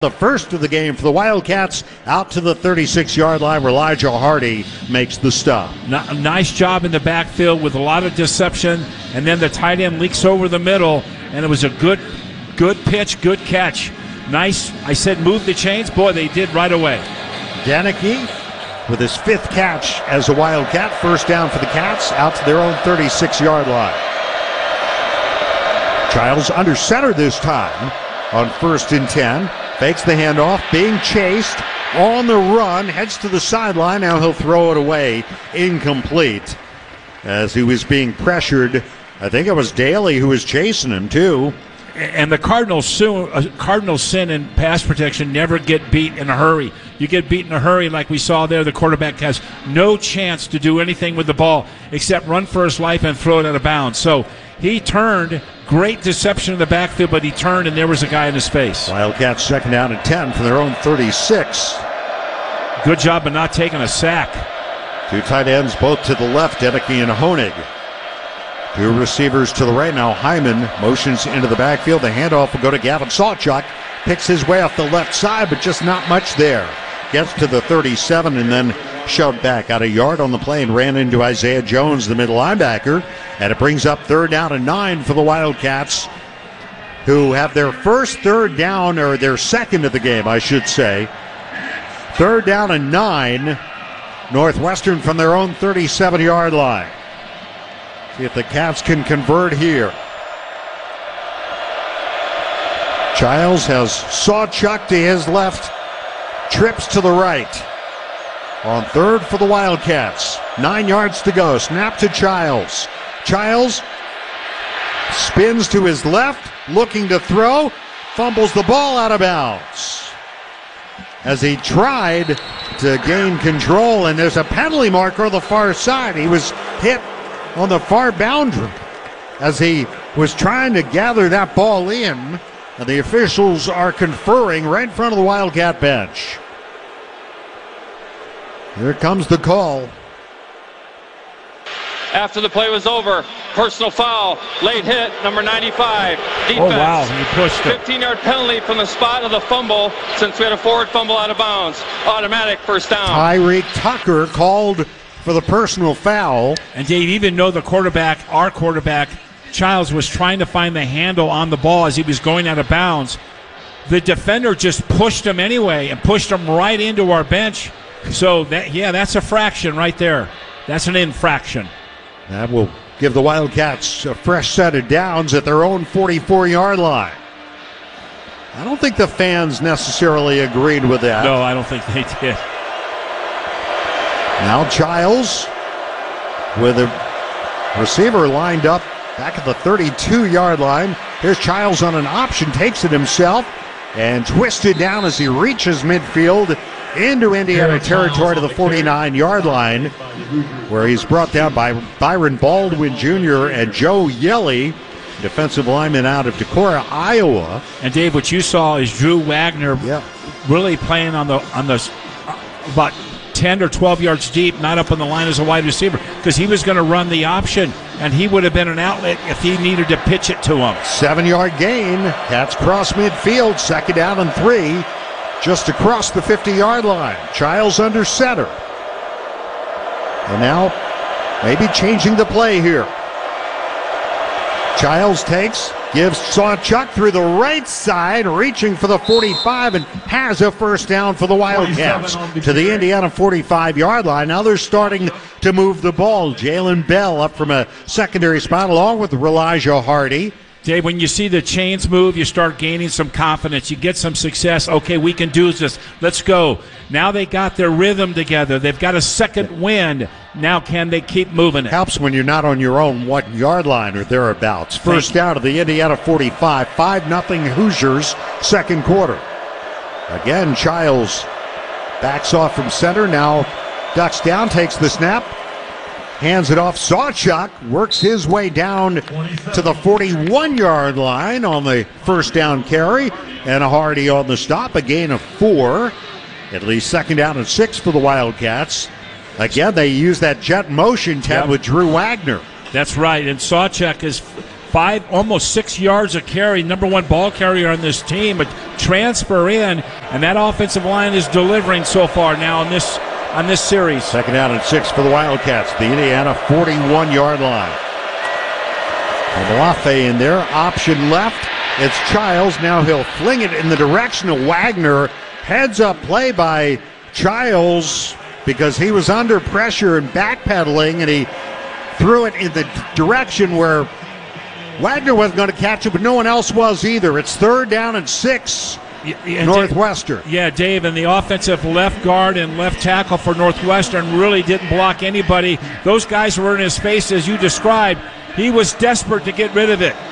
The first of the game for the Wildcats, out to the 36-yard line where Elijah Hardy makes the stop. Nice job in the backfield with a lot of deception, and then the tight end leaks over the middle, and it was a good pitch, good catch. Nice. I said move the chains. Boy, they did right away. Danicki with his fifth catch as a Wildcat. First down for the Cats, out to their own 36-yard line. Childs under center this time on 1st and 10. Fakes the handoff, being chased, on the run, heads to the sideline. Now he'll throw it away, incomplete, as he was being pressured. I think it was Daly who was chasing him, too. And the Cardinals' sin in pass protection, never get beat in a hurry. You get beat in a hurry like we saw there, the quarterback has no chance to do anything with the ball except run for his life and throw it out of bounds. So he turned, great deception in the backfield, but he turned and there was a guy in his face. Wildcats second down and 10 from their own 36. Good job of not taking a sack. Two tight ends both to the left, Danicki and Honig. Two receivers to the right. Now Hyman motions into the backfield. The handoff will go to Gavin Sawchuk. Picks his way off the left side, but just not much there. Gets to the 37 and then shoved back out a yard on the play and ran into Isaiah Jones, the middle linebacker. And it brings up 3rd down and 9 for the Wildcats, who have their first third down, or their second of the game, I should say. 3rd down and 9. Northwestern from their own 37-yard line. See if the Cats can convert here. Childs has Sawchuk to his left, trips to the right. On 3rd for the Wildcats. 9 yards to go. Snap to Childs. Childs spins to his left, looking to throw, fumbles the ball out of bounds as he tried to gain control, and there's a penalty marker on the far side. He was hit on the far boundary as he was trying to gather that ball in, and the officials are conferring right in front of the Wildcat bench. Here comes the call. After the play was over, personal foul, late hit, number 95, defense. Oh, wow, he pushed it. 15-yard penalty from the spot of the fumble, since we had a forward fumble out of bounds. Automatic first down. Tyreek Tucker called for the personal foul. And Dave, even though the quarterback, our quarterback, Childs, was trying to find the handle on the ball as he was going out of bounds, the defender just pushed him anyway and pushed him right into our bench. So, that's a fraction right there. That's an infraction. That will give the Wildcats a fresh set of downs at their own 44-yard line. I don't think the fans necessarily agreed with that. No, I don't think they did. Now Childs with a receiver lined up back at the 32-yard line. Here's Childs on an option, takes it himself, and twisted down as he reaches midfield into Indiana territory to the 49-yard line, where he's brought down by Byron Baldwin Jr. and Joe Yelly, defensive lineman out of Decorah, Iowa. And Dave, what you saw is Drew Wagner really playing on the about 10 or 12 yards deep, not up on the line as a wide receiver, because he was going to run the option, and he would have been an outlet if he needed to pitch it to him. 7-yard gain. Cats cross midfield, 2nd down and 3. Just across the 50-yard line. Childs under center. And now maybe changing the play here. Childs takes, gives Sawchuk through the right side, reaching for the 45, and has a first down for the Wildcats to the Indiana 45-yard line. Now they're starting to move the ball. Jalen Bell up from a secondary spot along with Elijah Hardy. Dave, when you see the chains move, you start gaining some confidence. You get some success. Okay, we can do this. Let's go. Now they got their rhythm together. They've got a second wind. Now can they keep moving it? Helps when you're not on your own 1-yard line or thereabouts. First down to the Indiana 45. 5-0 Hoosiers, second quarter. Again, Childs backs off from center. Now ducks down, takes the snap. Hands it off. Sawchuk works his way down to the 41-yard line on the first down carry. And a Hardy on the stop. A gain of 4. At least 2nd down and 6 for the Wildcats. Again, they use that jet motion, Ted, with Drew Wagner. That's right. And Sawchuk is almost 6 yards a carry, number one ball carrier on this team, a transfer in, and that offensive line is delivering so far now on this series. Second down and 6 for the Wildcats, the Indiana 41-yard line. Malafe in there, option left. It's Childs. Now he'll fling it in the direction of Wagner. Heads up play by Childs because he was under pressure and backpedaling, and he threw it in the direction where Wagner wasn't going to catch it, but no one else was either. It's third down and 6, Northwestern. Dave, and the offensive left guard and left tackle for Northwestern really didn't block anybody. Those guys were in his face, as you described. He was desperate to get rid of it.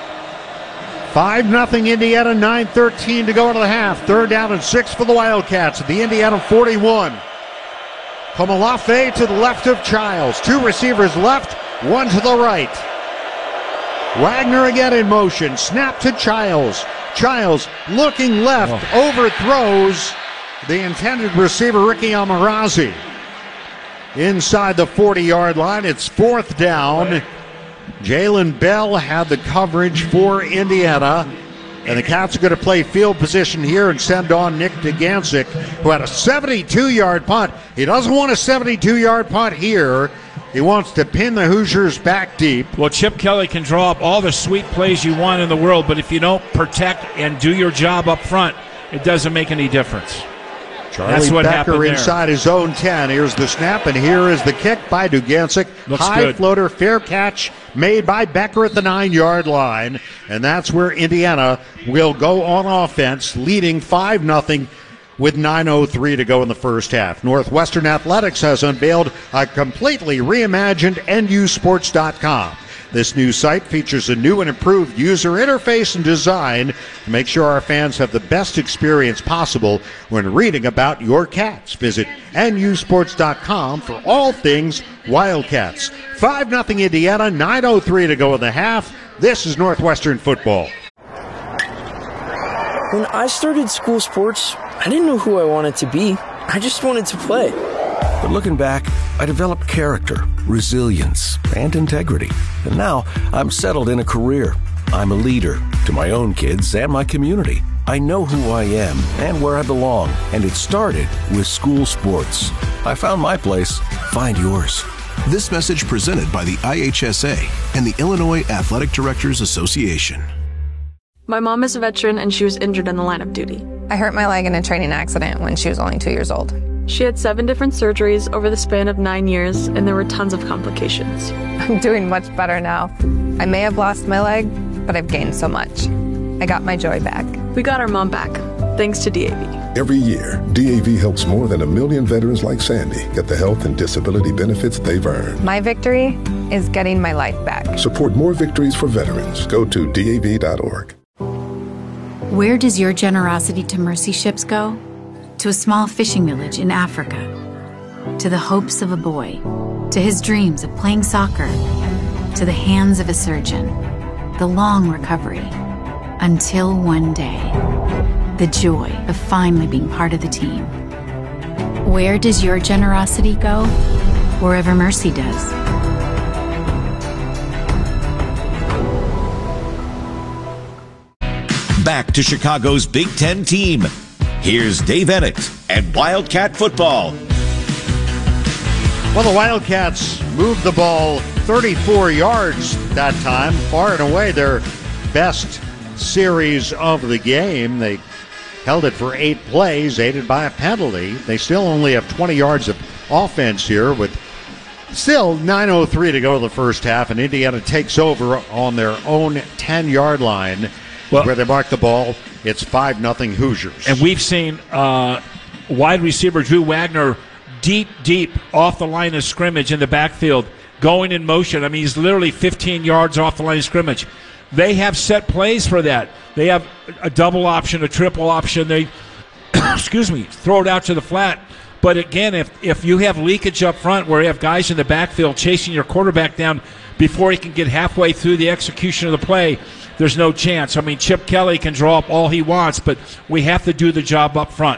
5-0 Indiana, 9:13 to go into the half. Third down and 6 for the Wildcats at the Indiana 41. Komalafe to the left of Childs. 2 receivers left, 1 to the right. Wagner again in motion. Snap to Childs. Childs looking left, overthrows the intended receiver, Ricky Almarazzi. Inside the 40-yard line, it's fourth down. Jalen Bell had the coverage for Indiana, and the Cats are going to play field position here and send on Nick Dugancic, who had a 72-yard punt. He doesn't want a 72-yard punt here. He wants to pin the Hoosiers back deep. Well, Chip Kelly can draw up all the sweet plays you want in the world, but if you don't protect and do your job up front, it doesn't make any difference. That's what Becker inside his own 10. Here's the snap, and here is the kick by Dugancic. Looks High good. Floater, fair catch made by Becker at the 9-yard line. And that's where Indiana will go on offense, leading 5-0 with 9:03 to go in the first half. Northwestern Athletics has unveiled a completely reimagined NUSports.com. This new site features a new and improved user interface and design to make sure our fans have the best experience possible when reading about your Cats. Visit NUSports.com for all things Wildcats. 5-0 Indiana, 9:03 to go in the half. This is Northwestern football. When I started school sports, I didn't know who I wanted to be. I just wanted to play. But looking back, I developed character, resilience, and integrity. And now I'm settled in a career. I'm a leader to my own kids and my community. I know who I am and where I belong. And it started with school sports. I found my place. Find yours. This message presented by the IHSA and the Illinois Athletic Directors Association. My mom is a veteran and she was injured in the line of duty. I hurt my leg in a training accident when she was only 2 years old. She had 7 different surgeries over the span of 9 years, and there were tons of complications. I'm doing much better now. I may have lost my leg, but I've gained so much. I got my joy back. We got our mom back, thanks to DAV. Every year, DAV helps more than 1 million veterans like Sandy get the health and disability benefits they've earned. My victory is getting my life back. Support more victories for veterans. Go to DAV.org. Where does your generosity to mercy ships go? To a small fishing village in Africa, to the hopes of a boy, to his dreams of playing soccer, to the hands of a surgeon, the long recovery, until one day, the joy of finally being part of the team. Where does your generosity go? Wherever mercy does. Back to Chicago's Big Ten team. Here's Dave Ennett and Wildcat football. Well, the Wildcats moved the ball 34 yards that time, far and away their best series of the game. They held it for 8 plays, aided by a penalty. They still only have 20 yards of offense here with still 9:03 to go in the first half, and Indiana takes over on their own 10-yard line where they mark the ball. It's 5-0 Hoosiers. And we've seen wide receiver Drew Wagner deep off the line of scrimmage in the backfield, going in motion. I mean, he's literally 15 yards off the line of scrimmage. They have set plays for that. They have a double option, a triple option. They, throw it out to the flat. But again, if you have leakage up front where you have guys in the backfield chasing your quarterback down before he can get halfway through the execution of the play, there's no chance. I mean, Chip Kelly can draw up all he wants, but we have to do the job up front.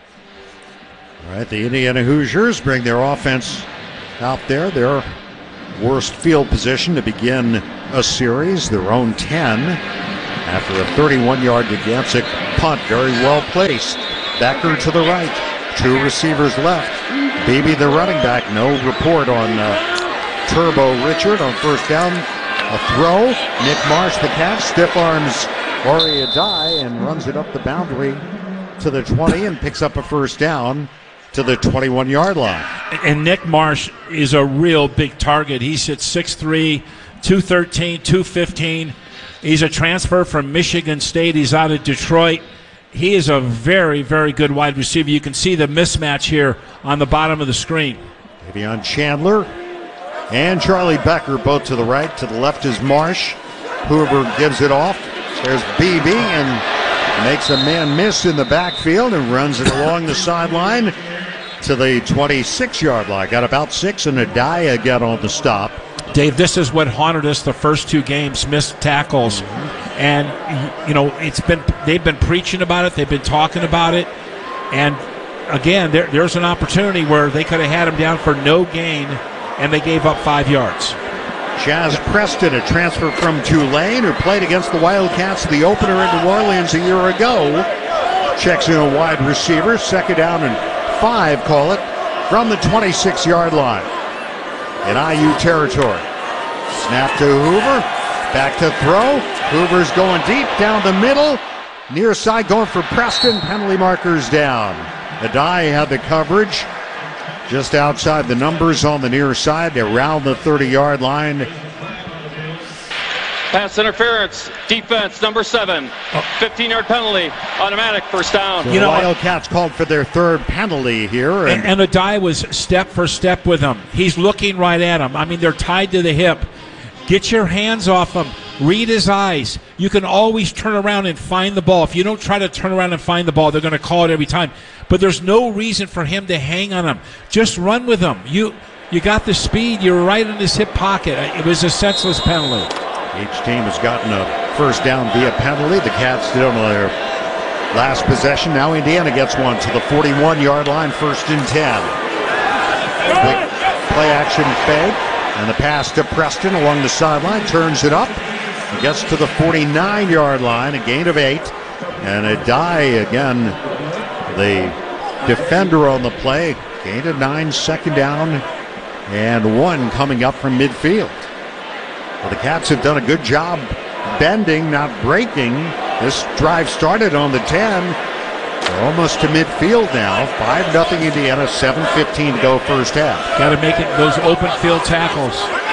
All right, the Indiana Hoosiers bring their offense out there. They're worst field position to begin a series, their own 10, after a 31-yard Gigantic punt, very well placed. Becker to the right, 2 receivers left. Beebe, the running back, no report on Turbo Richard on first down. A throw, Nick Marsh the catch, stiff arms Ori Adai and runs it up the boundary to the 20 and picks up a first down to the 21-yard line. And Nick Marsh is a real big target. He's at 6'3", 213, 215. He's a transfer from Michigan State. He's out of Detroit. He is a very, very good wide receiver. You can see the mismatch here on the bottom of the screen. Davion Chandler and Charlie Becker both to the right. To the left is Marsh. Hoover gives it off. There's Beebe and makes a man miss in the backfield and runs it along the sideline to the 26-yard line. Got about 6 and Adai again on the stop. Dave, this is what haunted us the first 2 games, missed tackles. And, you know, they've been preaching about it. They've been talking about it. And, again, there's an opportunity where they could have had him down for no gain, and they gave up 5 yards. Chaz Preston, a transfer from Tulane, who played against the Wildcats the opener in New Orleans a year ago. Checks in a wide receiver, 2nd down and 5, call it, from the 26-yard line in IU territory. Snap to Hoover, back to throw. Hoover's going deep down the middle. Near side going for Preston, penalty markers down. Adai had the coverage just outside the numbers on the near side, around the 30-yard line. Pass interference, defense, number 7. 15-yard penalty, automatic first down. So the Wildcats called for their 3rd penalty here. And Adai was step for step with him. He's looking right at him. I mean, they're tied to the hip. Get your hands off him. Read his eyes. You can always turn around and find the ball. If you don't try to turn around and find the ball, they're going to call it every time. But there's no reason for him to hang on him. Just run with him. You got the speed. You're right in his hip pocket. It was a senseless penalty. Each team has gotten a first down via penalty. The Cats did on their last possession. Now Indiana gets one to the 41-yard line, 1st and 10. Quick play action fake. And the pass to Preston along the sideline, turns it up. He gets to the 49-yard line, a gain of 8. And Adai, again, the defender on the play, gain of 9, 2nd down, and 1 coming up from midfield. Well, the Cats have done a good job bending, not breaking. This drive started on the 10. They're almost to midfield now. 5-0 Indiana, 7:15 to go first half. Got to make it those open field tackles.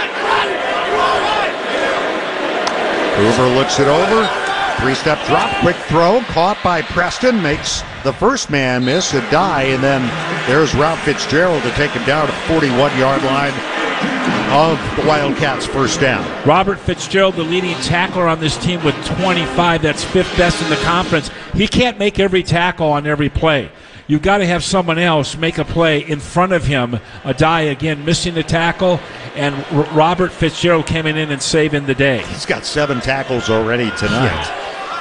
Hoover looks it over. 3-step drop, quick throw, caught by Preston, makes the first man miss, Adai, and then there's Ralph Fitzgerald to take him down to the 41-yard line of the Wildcats' first down. Robert Fitzgerald, the leading tackler on this team with 25. That's 5th best in the conference. He can't make every tackle on every play. You've got to have someone else make a play in front of him. Adai, again, missing the tackle, and Robert Fitzgerald coming in and saving the day. He's got 7 tackles already tonight. Yeah.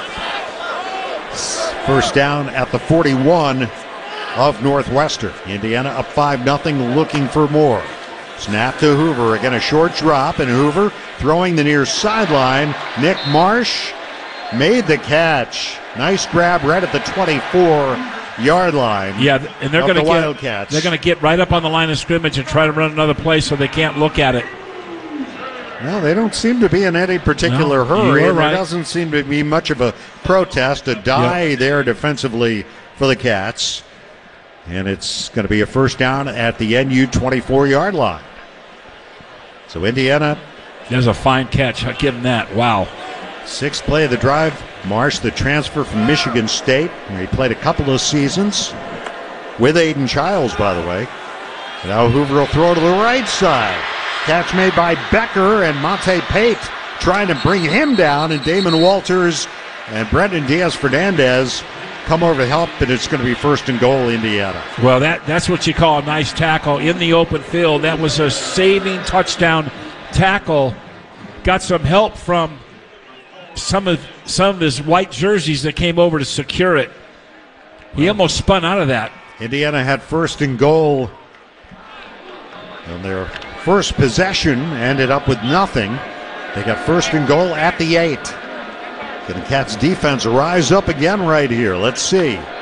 First down at the 41 of Northwestern. Indiana up 5-0, looking for more. Snap to Hoover. Again, a short drop, and Hoover throwing the near sideline. Nick Marsh made the catch. Nice grab right at the 24-yard line. Yeah, and they're going to Wildcats. They're going to get right up on the line of scrimmage and try to run another play so they can't look at it. Well, they don't seem to be in any particular hurry. Right. There doesn't seem to be much of a protest. Adai there defensively for the Cats. And it's going to be a first down at the NU 24-yard line. So Indiana. There's a fine catch. I'll give him that. Wow. 6th play of the drive. Marsh, the transfer from Michigan State, where he played a couple of seasons with Aiden Childs, by the way. Now Hoover will throw to the right side. Catch made by Becker, and Monte Pate trying to bring him down, and Damon Walters and Brendan Diaz-Fernandez come over to help, and it's going to be 1st and goal, Indiana. Well, that's what you call a nice tackle in the open field. That was a saving touchdown tackle. Got some help from some of his white jerseys that came over to secure it. He almost spun out of that. Indiana had 1st and goal on their first possession ended up with nothing. They got first and goal at the 8. Can the Cats defense rise up again right here? Let's see.